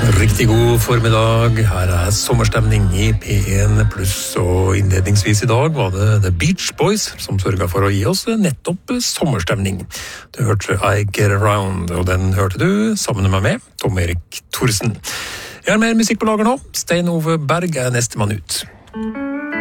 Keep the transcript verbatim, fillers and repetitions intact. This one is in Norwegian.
Riktig god formiddag, her er sommerstemning i P en pluss, og innledningsvis i dag var det The Beach Boys som sørget for å gi oss nettopp sommerstemning. Du hørte I Get Around, og den hørte du sammen med meg, Tom Erik Thorsen. Jeg har mer musikk på lager nå. Stein Ove Berg er neste mann ut.